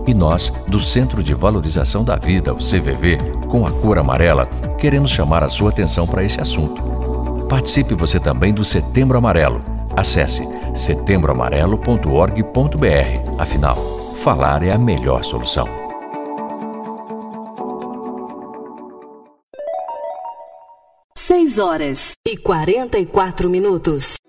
E nós, do Centro de Valorização da Vida, o CVV, com a cor amarela, queremos chamar a sua atenção para esse assunto. Participe você também do Setembro Amarelo. Acesse setembroamarelo.org.br. Afinal, falar é a melhor solução. Seis horas e 44 minutos.